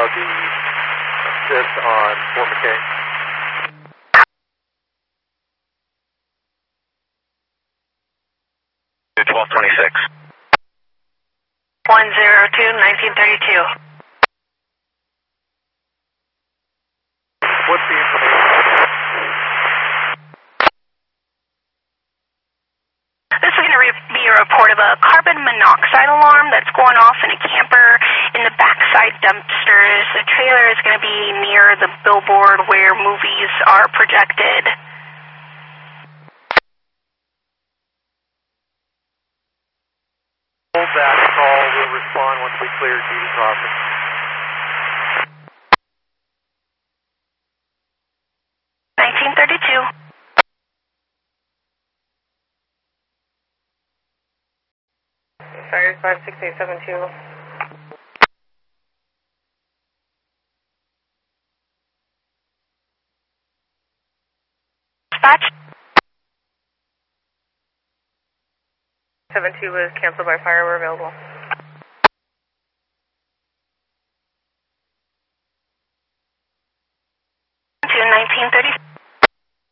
the assist on Fort McKay. 1226. 102-1932. What's the information? This is going to be a report of a carbon monoxide alarm that's going off in a camper in the backside dumpsters. The trailer is going to be near the billboard where movies are projected. Hold that call. We'll respond once we clear GD crossing. Fires 56872. Dispatch. 72 was canceled by fire. We're available. 1936.